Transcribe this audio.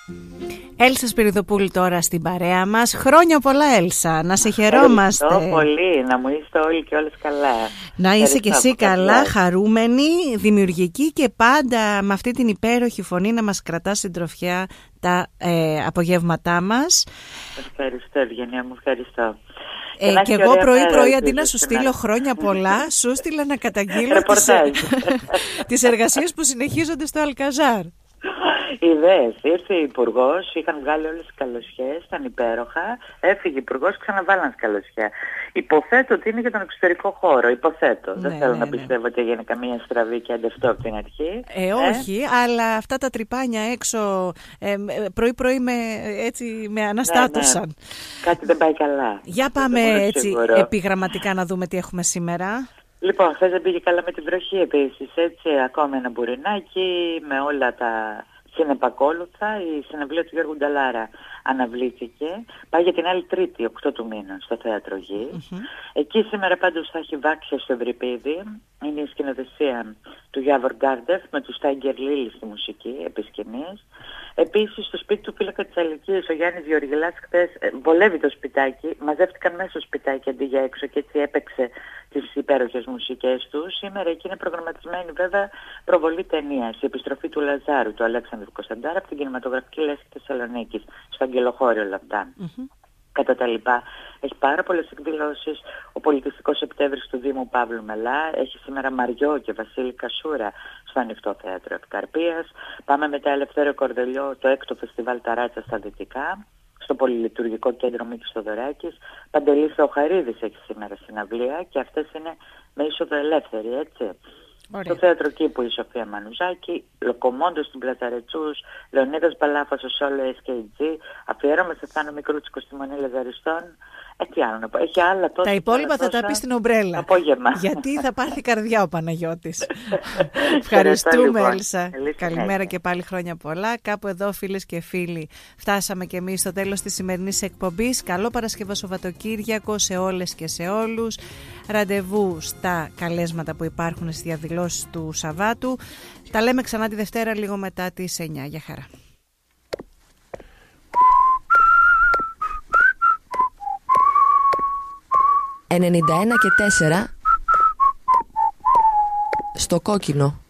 Έλσα Σπυριδοπούλου τώρα στην παρέα μας. Χρόνια πολλά, Έλσα, να σε χαιρόμαστε. Ευχαριστώ πολύ, να μου είστε όλοι και όλες καλά. Να είσαι και εσύ καλά, χαρούμενη, δημιουργική και πάντα με αυτή την υπέροχη φωνή να μας κρατάς συντροφιά τα απογεύματά μας. Ευχαριστώ, Ευγενία μου, ευχαριστώ. Και εγώ πρωί-πρωί αντί να σου στείλω χρόνια πολλά, σου στείλα να καταγγείλω τις εργασίες που συνεχίζονται στο Αλκαζάρ. Ιδέες, ήρθε η Υπουργός, είχαν βγάλει όλες τις καλοσιές, ήταν υπέροχα, έφυγε η Υπουργός, ξαναβάλαν τις καλοσιές. Υποθέτω ότι είναι για τον εξωτερικό χώρο, υποθέτω. Δεν θέλω να πιστεύω ότι έγινε καμία στραβή και αντευτό από την αρχή. Όχι, αλλά αυτά τα τρυπάνια έξω πρωί-πρωί με αναστάτωσαν. Ναι. Κάτι δεν πάει καλά. Για πάμε έτσι επιγραμματικά να δούμε τι έχουμε σήμερα. Λοιπόν, χθες δεν πήγε καλά με την βροχή επίσης, έτσι, ακόμη ένα μπουρινάκι με όλα τα συνεπακόλουθα. Η συναυλία του Γιώργου Νταλάρα αναβλήθηκε. Πάει για την άλλη Τρίτη, 8 του μήνα, στο Θέατρο Γη. Εκεί σήμερα πάντως θα έχει Βάξια στο Ευρυπίδη. Είναι η σκηνοθεσία του Γιάβορ Γκάρντεφ με του Στάιγκερ Λίλι στη μουσική επί σκηνής. Επίσης στο σπίτι του φύλακα της Αλικίας, ο Γιάννης Γεωργιλάς, χθες βολεύει το σπιτάκι, μαζεύτηκαν μέσα στο σπιτάκι αντί για έξω και έτσι έπαιξε τις υπέροχες μουσικές του. Σήμερα εκεί είναι προγραμματισμένη βέβαια προβολή ταινίας, η επιστροφή του Λαζάρου, του Αλέξανδρου Κωνσταντάρα από την κινηματογραφική λέσχη Θεσσαλονίκης, στο Αγγελοχώριο όλα αυτά. Κατά τα λοιπά, έχει πάρα πολλές εκδηλώσεις. Ο Πολιτιστικός Σεπτέμβρης του Δήμου Παύλου Μελά έχει σήμερα Μαριό και Βασίλη Κασούρα στο Ανοιχτό Θέατρο Ευκαρπίας. Πάμε μετά Ελευθέριο Κορδελιό, το 6ο Φεστιβάλ Ταράτσα στα Δυτικά, στο Πολυλειτουργικό Κέντρο Μίκης Θοδωράκης. Παντελής Θεοχαρίδης έχει σήμερα συναυλία και αυτές είναι με είσοδο ελεύθερη, έτσι. Ωραία. Στο Θέατρο Κήπου η Σοφία Μανουζάκη, Λοκομόντος του Πλαταρετσούς, Λεωνίδας Μπαλάφας, ο Σόλο SKG, αφιέρωμα σε Θάνο Μικρούτσικο στη Μονή Λαζαριστών. Τι άλλο να πω. Έχει άλλα τόσα. Τα υπόλοιπα θα τα πει στην ομπρέλα. Απόγευμα. Γιατί θα πάρθει καρδιά ο Παναγιώτης. Ευχαριστούμε, λοιπόν. Έλσα. Καλημέρα και πάλι χρόνια πολλά. Κάπου εδώ, φίλες και φίλοι, φτάσαμε και εμείς στο τέλος της σημερινής εκπομπής. Καλό Παρασκευό Σαββατοκύριακο σε όλες και σε όλους. Ραντεβού στα καλέσματα που υπάρχουν στις διαδηλώσεις του Σαββάτου. Τα λέμε ξανά τη Δευτέρα λίγο μετά τις 9. Γεια χαρά. 91 και 4 στο κόκκινο.